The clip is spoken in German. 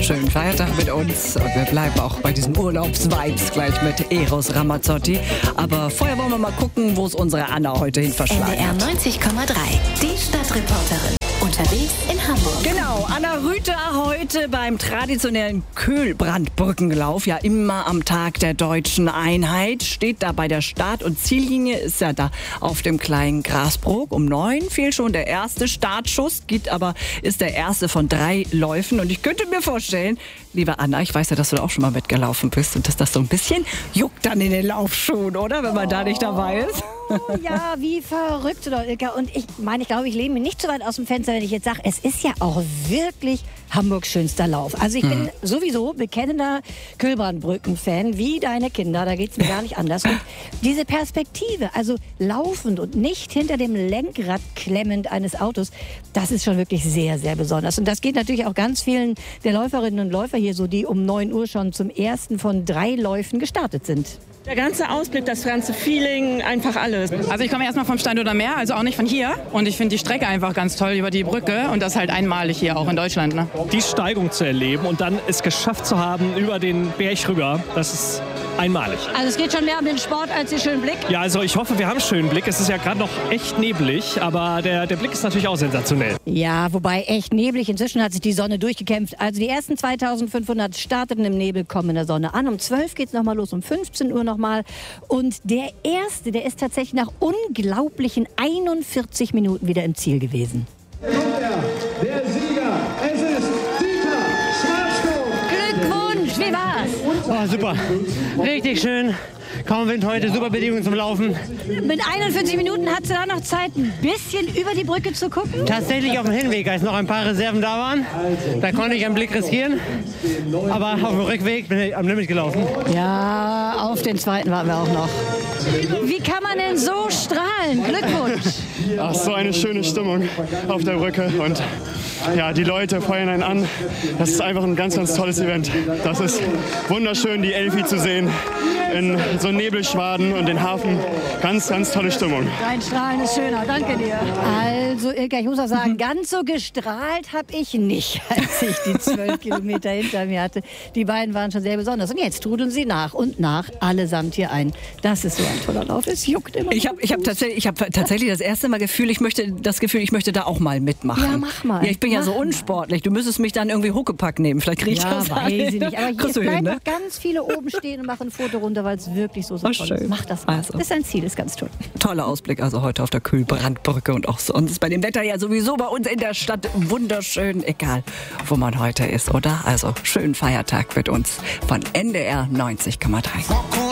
Schönen Feiertag mit uns und wir bleiben auch bei diesen Urlaubsvibes gleich mit Eros Ramazzotti. Aber vorher wollen wir mal gucken, wo es unsere Anna heute hin verschlagen hat. NDR 90,3, die Stadtreporterin. Unterwegs in Hamburg. Genau, Anna Rüther heute beim traditionellen Kühlbrandbrückenlauf. Ja, immer am Tag der deutschen Einheit. Steht da bei der Start- und Ziellinie, ist ja da auf dem kleinen Grasbrook. Um 9 fehlt schon der erste Startschuss, ist der erste von 3 Läufen. Und ich könnte mir vorstellen, liebe Anna, ich weiß ja, dass du da auch schon mal mitgelaufen bist und dass das so ein bisschen juckt dann in den Laufschuhen, oder? Wenn man da nicht dabei ist. Ja, wie verrückt, oder Ilka. Und ich glaube, ich lehne mich nicht so weit aus dem Fenster, wenn ich jetzt sage, es ist ja auch wirklich Hamburgs schönster Lauf. Also ich bin sowieso bekennender Kühlbrandbrücken-Fan, wie deine Kinder, da geht es mir gar nicht anders. Und diese Perspektive, also laufend und nicht hinter dem Lenkrad klemmend eines Autos, das ist schon wirklich sehr, sehr besonders. Und das geht natürlich auch ganz vielen der Läuferinnen und Läufer hier so, die um 9 Uhr schon zum ersten von 3 Läufen gestartet sind. Der ganze Ausblick, das ganze Feeling, einfach alles. Also ich komme erstmal vom Steinhuder Meer, also auch nicht von hier. Und ich finde die Strecke einfach ganz toll über die Brücke. Und das halt einmalig hier auch in Deutschland. Ne? Die Steigung zu erleben und dann es geschafft zu haben über den Berg rüber, das ist einmalig. Also es geht schon mehr um den Sport als den schönen Blick. Ja, also ich hoffe, wir haben einen schönen Blick. Es ist ja gerade noch echt neblig, aber der Blick ist natürlich auch sensationell. Ja, wobei echt neblig. Inzwischen hat sich die Sonne durchgekämpft. Also die ersten 2500 starteten im Nebel, kommen in der Sonne an. Um 12 geht es nochmal los, um 15 Uhr nochmal. Und der Erste, der ist tatsächlich nach unglaublichen 41 Minuten wieder im Ziel gewesen. Der Sieger, es ist Dieter Schwarzkopf. Glückwunsch, wie war's? Oh, super, richtig schön. Kaum Wind heute, super Bedingungen zum Laufen. Mit 41 Minuten hattest du da noch Zeit, ein bisschen über die Brücke zu gucken? Tatsächlich auf dem Hinweg, als noch ein paar Reserven da waren. Da konnte ich einen Blick riskieren. Aber auf dem Rückweg bin ich am Limit gelaufen. Ja, auf den zweiten waren wir auch noch. Wie kann man denn so strahlen? Glückwunsch! Ach, so eine schöne Stimmung auf der Brücke und ja, die Leute feuern einen an. Das ist einfach ein ganz, ganz tolles Event. Das ist wunderschön, die Elfi zu sehen in so Nebelschwaden und den Hafen. Ganz, ganz tolle Stimmung. Dein Strahlen ist schöner, danke dir. Also Ilka, ich muss auch sagen, ganz so gestrahlt habe ich nicht, als ich die 12 Kilometer hinter mir hatte. Die beiden waren schon sehr besonders. Und jetzt trudeln sie nach und nach allesamt hier ein. Das ist so ein toller Lauf. Es juckt immer. Ich habe tatsächlich das erste Mal das Gefühl, ich möchte da auch mal mitmachen. Ja, mach mal. Ja, ich bin ja so unsportlich. Du müsstest mich dann irgendwie Huckepack nehmen. Vielleicht kriege ich das weiß ich nicht. Aber Kriegst hier du hin, bleiben ne? noch ganz viele oben stehen und machen ein Foto runter, weil es wirklich so toll ist. Mach das mal. Also. Das ist ein Ziel, ist ganz toll. Toller Ausblick also heute auf der Kühlbrandbrücke und auch sonst bei dem Wetter ja sowieso bei uns in der Stadt wunderschön, egal wo man heute ist, oder? Also schönen Feiertag mit uns von NDR 90,3.